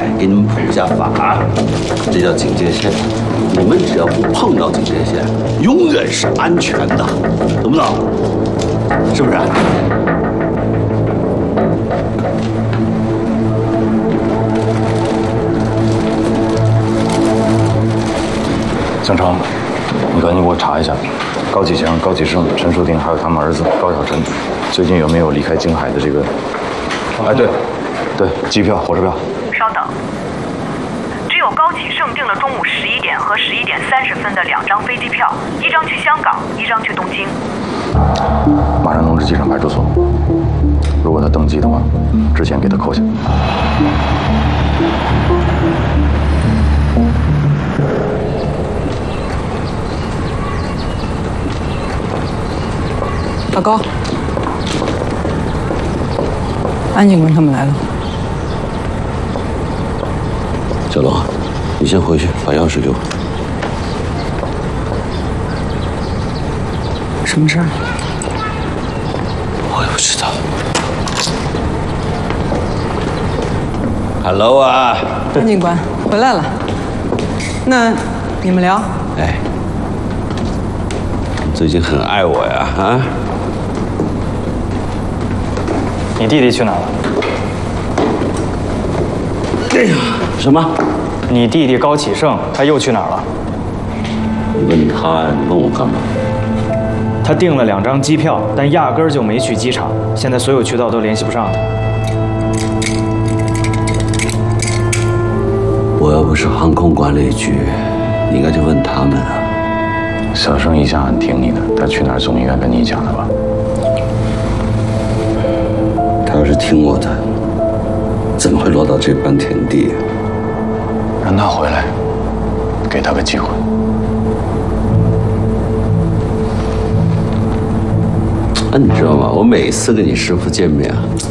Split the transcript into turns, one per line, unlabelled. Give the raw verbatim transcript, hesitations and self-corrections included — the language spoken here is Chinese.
来给你们普一下法，这叫警戒线。你们只要不碰到警戒线，永远是安全的，懂不懂？是不是？
江城，你赶紧给我查一下，高启强、高启盛、陈树丁还有他们儿子高小晨，最近有没有离开京海的这个？哎，对，对，机票、火车票。
稍等，只有高启盛订了中午十一点和十一点三十分的两张飞机票，一张去香港，一张去东京。
马上通知机场派出所，如果他登机的话，之前给他扣下。
老高，安警官他们来了。
小龙，你先回去把钥匙给我。
什么事儿？
我也不知道。Hello 啊，
安警官回来了。那你们聊。
哎，你最近很爱我呀，啊？
你弟弟去哪儿了？
哎呀，什么？
你弟弟高启盛他又去哪儿了？
你问他，你问我干嘛？
他订了两张机票，但压根儿就没去机场，现在所有渠道都联系不上他。
我要不是航空管理局，你应该去问他们啊。
小盛一向很挺你的，他去哪儿总应该跟你讲的吧？
他要是听我的，怎么会落到这般田地？
让他回来，给他个机会。
啊，你知道吗？我每次跟你师傅见面啊，